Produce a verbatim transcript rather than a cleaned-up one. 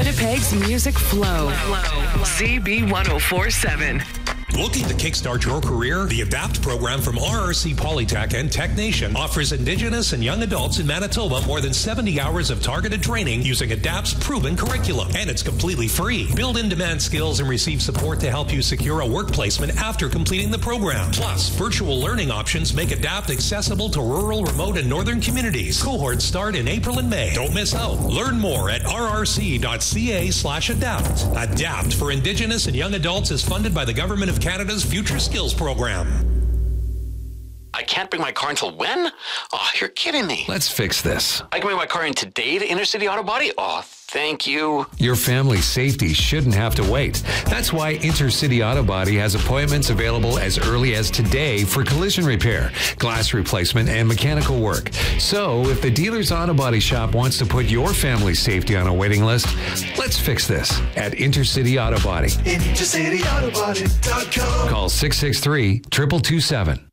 Winnipeg's music flow. Z B one oh four point seven. Looking to kickstart your career? The ADAPT program from R R C Polytech and Tech Nation offers Indigenous and young adults in Manitoba more than seventy hours of targeted training using ADAPT's proven curriculum. And it's completely free. Build in-demand skills and receive support to help you secure a work placement after completing the program. Plus, virtual learning options make ADAPT accessible to rural, remote, and northern communities. Cohorts start in April and May. Don't miss out. Learn more at rrc.ca slash adapt. ADAPT for Indigenous and young adults is funded by the Government of Canada's Future Skills Program. I can't bring my car until when? Oh, you're kidding me. Let's fix this. I can bring my car in today to Intercity Auto Body? Oh, thank you. Your family's safety shouldn't have to wait. That's why Intercity Auto Body has appointments available as early as today for collision repair, glass replacement, and mechanical work. So if the dealer's auto body shop wants to put your family's safety on a waiting list, let's fix this at Intercity Auto Body. intercity auto body dot com. Call six six three, two two two seven.